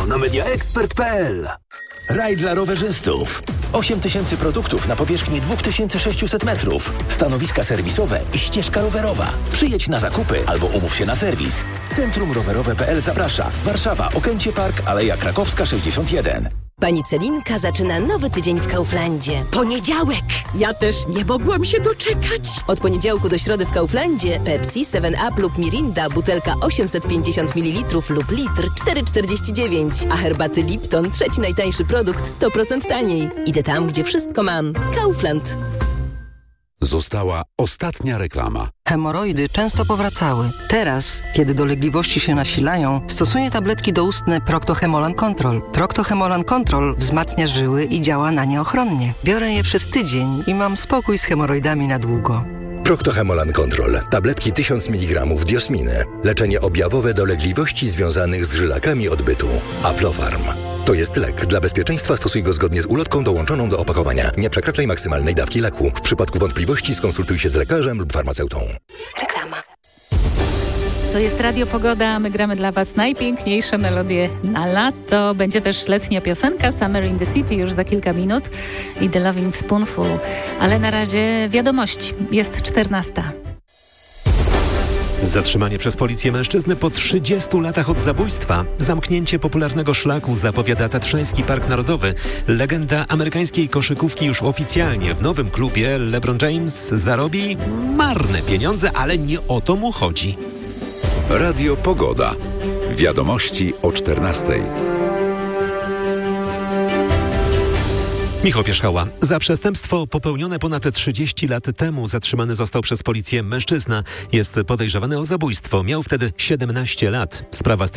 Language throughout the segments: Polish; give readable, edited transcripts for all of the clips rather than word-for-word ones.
tylko na mediaexpert.pl. Raj dla rowerzystów. 8000 produktów na powierzchni 2600 metrów. Stanowiska serwisowe i ścieżka rowerowa. Przyjedź na zakupy albo umów się na serwis. Centrum Rowerowe.pl zaprasza. Warszawa, Okęcie Park, Aleja Krakowska 61. Pani Celinka zaczyna nowy tydzień w Kauflandzie. Poniedziałek! Ja też nie mogłam się doczekać. Od poniedziałku do środy w Kauflandzie Pepsi, 7up lub Mirinda, butelka 850 ml lub litr 4,49. A herbaty Lipton, trzeci najtańszy produkt, 100% taniej. Idę tam, gdzie wszystko mam. Kaufland. Została ostatnia reklama. Hemoroidy często powracały. Teraz, kiedy dolegliwości się nasilają, stosuję tabletki doustne Procto-Hemolan Control. Procto-Hemolan Control wzmacnia żyły i działa na nie ochronnie. Biorę je przez tydzień i mam spokój z hemoroidami na długo. Procto-Hemolan Control. Tabletki 1000 mg diosminy. Leczenie objawowe dolegliwości związanych z żylakami odbytu. Aflofarm. To jest lek. Dla bezpieczeństwa stosuj go zgodnie z ulotką dołączoną do opakowania. Nie przekraczaj maksymalnej dawki leku. W przypadku wątpliwości skonsultuj się z lekarzem lub farmaceutą. Reklama. To jest Radio Pogoda, my gramy dla Was najpiękniejsze melodie na lato. Będzie też letnia piosenka Summer in the City już za kilka minut i The Loving Spoonful. Ale na razie wiadomości. Jest 14. Zatrzymanie przez policję mężczyzny po 30 latach od zabójstwa. Zamknięcie popularnego szlaku zapowiada Tatrzański Park Narodowy. Legenda amerykańskiej koszykówki już oficjalnie w nowym klubie. LeBron James zarobi marne pieniądze, ale nie o to mu chodzi. Radio Pogoda. Wiadomości o 14:00. Michał Pierzchała. Za przestępstwo popełnione ponad 30 lat temu zatrzymany został przez policję mężczyzna. Jest podejrzewany o zabójstwo. Miał wtedy 17 lat. Sprawa z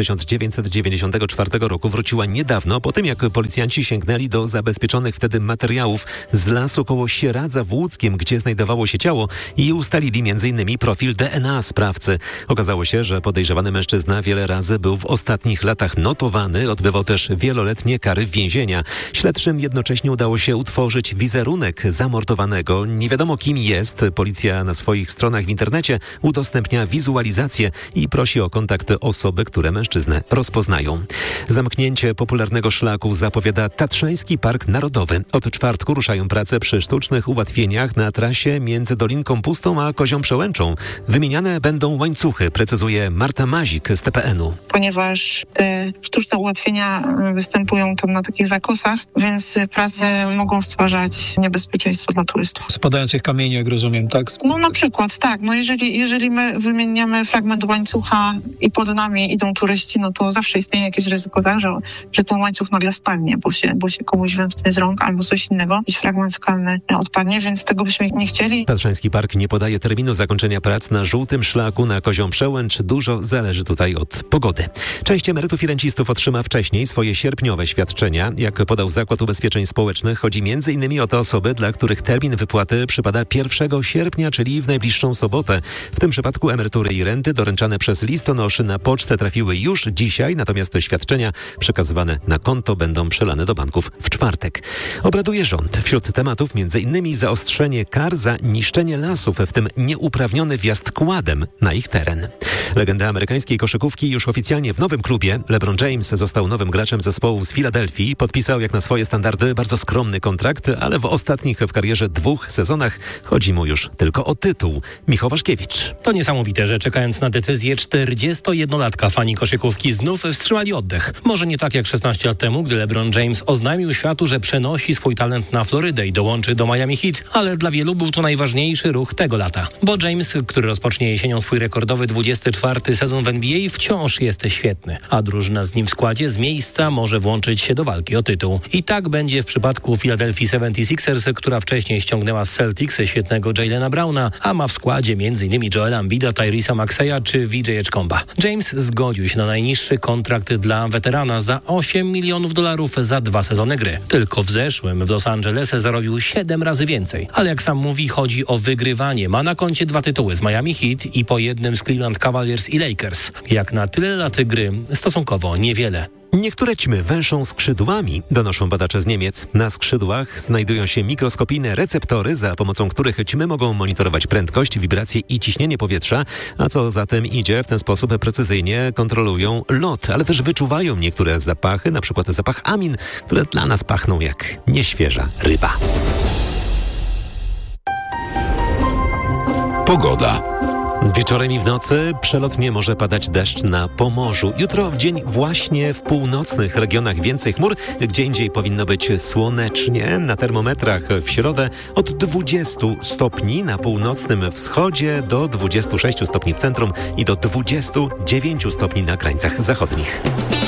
1994 roku wróciła niedawno, po tym jak policjanci sięgnęli do zabezpieczonych wtedy materiałów z lasu koło Sieradza w Łódzkiem, gdzie znajdowało się ciało i ustalili m.in. profil DNA sprawcy. Okazało się, że podejrzewany mężczyzna wiele razy był w ostatnich latach notowany, odbywał też wieloletnie kary więzienia. Śledczym jednocześnie udało się utworzyć wizerunek zamordowanego. Nie wiadomo kim jest. Policja na swoich stronach w internecie udostępnia wizualizację i prosi o kontakt osoby, które mężczyznę rozpoznają. Zamknięcie popularnego szlaku zapowiada Tatrzański Park Narodowy. Od czwartku ruszają prace przy sztucznych ułatwieniach na trasie między Dolinką Pustą a Kozią Przełęczą. Wymieniane będą łańcuchy, precyzuje Marta Mazik z TPN-u. Ponieważ te sztuczne ułatwienia występują tam na takich zakosach, więc prace mogą stwarzać niebezpieczeństwo dla turystów. Spadających kamieni, jak rozumiem, tak? No na przykład, tak. No jeżeli my wymieniamy fragment łańcucha i pod nami idą turyści, no to zawsze istnieje jakieś ryzyko, tak, że ten łańcuch nagle spadnie, bo się komuś wymknie z rąk albo coś innego. Jakiś fragment skalny odpadnie, więc tego byśmy nie chcieli. Tatrzański Park nie podaje terminu zakończenia prac na żółtym szlaku na Kozią Przełęcz. Dużo zależy tutaj od pogody. Część emerytów i rencistów otrzyma wcześniej swoje sierpniowe świadczenia. Jak podał Zakład Ubezpieczeń Społecznych, chodzi m.in. o te osoby, dla których termin wypłaty przypada 1 sierpnia, czyli w najbliższą sobotę. W tym przypadku emerytury i renty doręczane przez listonoszy na pocztę trafiły już dzisiaj, natomiast te świadczenia przekazywane na konto będą przelane do banków w czwartek. Obraduje rząd. Wśród tematów m.in. zaostrzenie kar za niszczenie lasów, w tym nieuprawniony wjazd kładem na ich teren. Legenda amerykańskiej koszykówki już oficjalnie w nowym klubie. LeBron James został nowym graczem zespołu z Filadelfii. Podpisał jak na swoje standardy bardzo skromny kontrakt, ale w ostatnich w karierze 2 sezonach chodzi mu już tylko o tytuł. Michał Waszkiewicz. To niesamowite, że czekając na decyzję 41-latka fani koszykówki znów wstrzymali oddech. Może nie tak jak 16 lat temu, gdy LeBron James oznajmił światu, że przenosi swój talent na Florydę i dołączy do Miami Heat, ale dla wielu był to najważniejszy ruch tego lata. Bo James, który rozpocznie jesienią swój rekordowy 24 sezon w NBA, wciąż jest świetny, a drużyna z nim w składzie z miejsca może włączyć się do walki o tytuł. I tak będzie w przypadku Philadelphia 76ers, która wcześniej ściągnęła z Celtics świetnego Jaylena Browna, a ma w składzie m.in. Joela Embida, Tyresa Maxeya czy VJ Edgecomba. James zgodził się na najniższy kontrakt dla weterana za $8 milionów za 2 sezony gry. Tylko w zeszłym w Los Angeles zarobił 7 razy więcej. Ale jak sam mówi, chodzi o wygrywanie. Ma na koncie 2 tytuły z Miami Heat i po jednym z Cleveland Cavaliers i Lakers. Jak na tyle lat gry, stosunkowo niewiele. Niektóre ćmy węszą skrzydłami, donoszą badacze z Niemiec. Na skrzydłach znajdują się mikroskopijne receptory, za pomocą których ćmy mogą monitorować prędkość, wibracje i ciśnienie powietrza, a co za tym idzie, w ten sposób precyzyjnie kontrolują lot, ale też wyczuwają niektóre zapachy, na przykład zapach amin, które dla nas pachną jak nieświeża ryba. Pogoda. Wieczorem i w nocy przelotnie może padać deszcz na Pomorzu. Jutro w dzień właśnie w północnych regionach więcej chmur, gdzie indziej powinno być słonecznie. Na termometrach w środę od 20 stopni na północnym wschodzie do 26 stopni w centrum i do 29 stopni na krańcach zachodnich.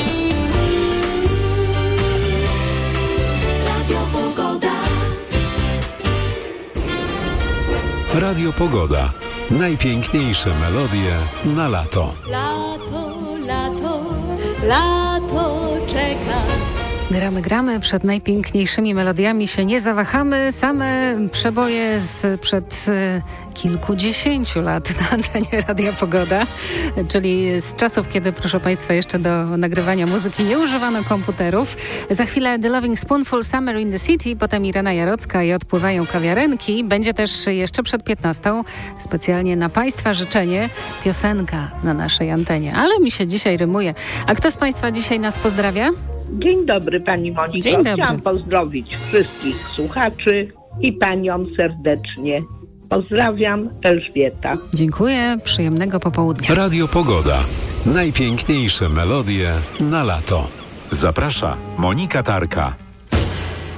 Radio Pogoda. Najpiękniejsze melodie na lato. Lato, lato, lato czeka. Gramy, przed najpiękniejszymi melodiami się nie zawahamy. Same przeboje sprzed kilkudziesięciu lat na antenie Radia Pogoda, czyli z czasów, kiedy, proszę Państwa, jeszcze do nagrywania muzyki nie używano komputerów. Za chwilę The Loving Spoonful, Summer in the City, potem Irena Jarocka i Odpływają kawiarenki. Będzie też jeszcze przed 15 specjalnie na Państwa życzenie piosenka na naszej antenie. Ale mi się dzisiaj rymuje. A kto z Państwa dzisiaj nas pozdrawia? Dzień dobry Pani Moniko. Dzień dobry. Chciałam pozdrowić wszystkich słuchaczy i Panią serdecznie. Pozdrawiam, Elżbieta. Dziękuję, przyjemnego popołudnia. Radio Pogoda. Najpiękniejsze melodie na lato. Zaprasza Monika Tarka.